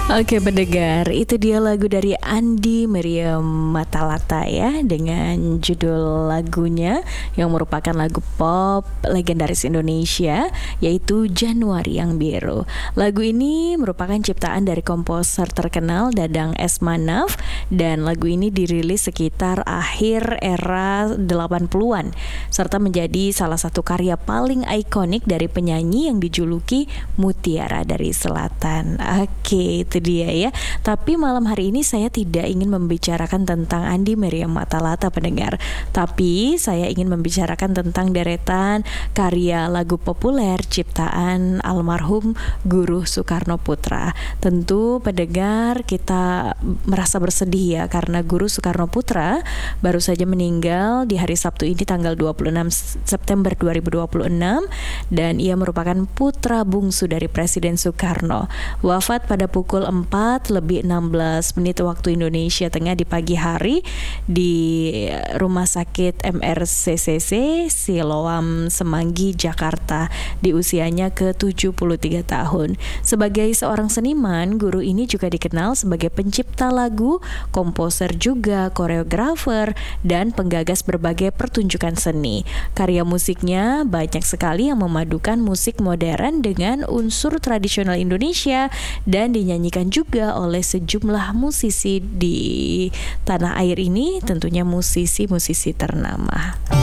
Oke pendengar, itu dia lagu dari Andi Meriam Matalata ya, dengan judul lagunya yang merupakan lagu pop legendaris Indonesia, yaitu Januari yang Biru. Lagu ini merupakan ciptaan dari komposer terkenal Dadang S. Manaf, dan lagu ini dirilis sekitar akhir era 80-an serta menjadi salah satu karya paling ikonik dari penyanyi yang dijuluki Mutiara dari Selatan. Oke, itu dia ya. Tapi malam hari ini saya tidak ingin membicarakan tentang Andi Meriam Matalata pendengar, tapi saya ingin membicarakan tentang deretan karya lagu populer ciptaan almarhum Guru Soekarno Putra. Tentu pendengar kita merasa bersedih ya, karena Guru Soekarno Putra baru saja meninggal di hari Sabtu ini tanggal 26 September 2026, dan ia merupakan putra bungsu dari Presiden Soekarno. Wafat pada pukul 4:16 waktu Indonesia Tengah di pagi hari di Rumah Sakit MRCCC Siloam Semanggi, Jakarta, di usianya ke-73 tahun. Sebagai seorang seniman, guru ini juga dikenal sebagai pencipta lagu, komposer juga, koreografer, dan penggagas berbagai pertunjukan seni. Karya musiknya banyak sekali yang memadukan musik modern dengan unsur tradisional Indonesia dan dinyanyikan juga oleh sejumlah musisi di tanah air ini, tentunya musisi-musisi ternama.